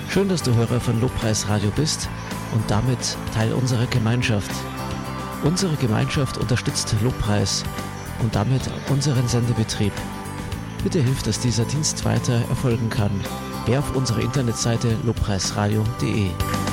Schön, dass du Hörer von Lobpreis Radio bist und damit Teil unserer Gemeinschaft. Unsere Gemeinschaft unterstützt Lobpreis und damit unseren Sendebetrieb. Bitte hilf, dass dieser Dienst weiter erfolgen kann. Geh auf unsere Internetseite lobpreisradio.de.